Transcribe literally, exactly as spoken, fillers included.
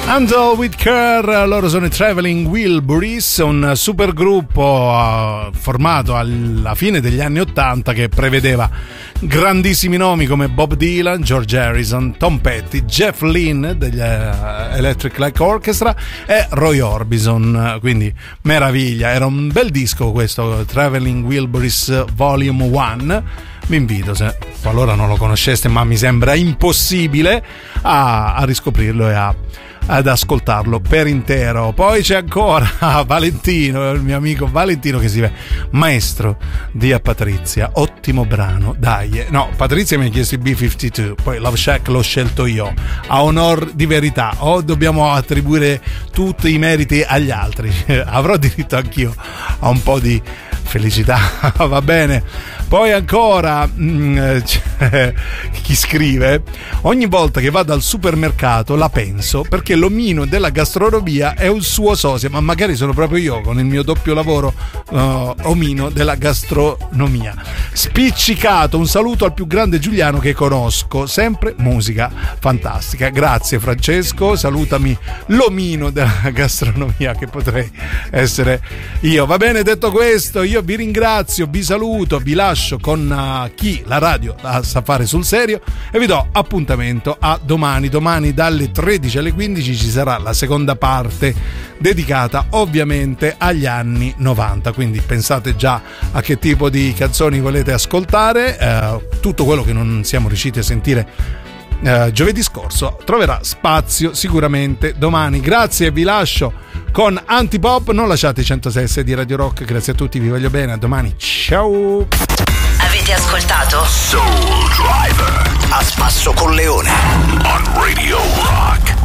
Handle with Care, loro sono i Traveling Wilburys, un supergruppo uh, formato alla fine degli anni ottanta che prevedeva grandissimi nomi come Bob Dylan, George Harrison, Tom Petty, Jeff Lynne degli uh, Electric Light Orchestra e Roy Orbison, quindi meraviglia, era un bel disco questo, Traveling Wilburys Volume uno. Vi invito, se qualora non lo conosceste, ma mi sembra impossibile, a, a riscoprirlo e a ad ascoltarlo per intero. Poi c'è ancora Valentino, il mio amico Valentino, che si vede maestro di A Patrizia, ottimo brano, dai. No, Patrizia mi ha chiesto il B cinquantadue, poi Love Shack l'ho scelto io, a onor di verità, o dobbiamo attribuire tutti i meriti agli altri? Avrò diritto anch'io a un po' di felicità. Va bene. Poi ancora mh, c'è chi scrive: ogni volta che vado al supermercato la penso, perché l'omino della gastronomia è un suo sosia. Ma magari sono proprio io con il mio doppio lavoro, uh, omino della gastronomia. Spiccicato, un saluto al più grande Giuliano che conosco, sempre musica fantastica. Grazie Francesco, salutami l'omino della gastronomia, che potrei essere io. Va bene, detto questo, io vi ringrazio, vi saluto, vi lascio con uh, chi la radio la sa fare sul serio e vi do appuntamento a domani. Domani dalle tredici alle quindici ci sarà la seconda parte dedicata ovviamente agli anni novanta, quindi pensate già a che tipo di canzoni volete ascoltare. Uh, tutto quello che non siamo riusciti a sentire Uh, giovedì scorso troverà spazio sicuramente domani. Grazie, vi lascio con Antipop, non lasciate i centosei di Radio Rock. Grazie a tutti, vi voglio bene, a domani, ciao. Avete ascoltato Soul Driver a spasso con Leone on Radio Rock.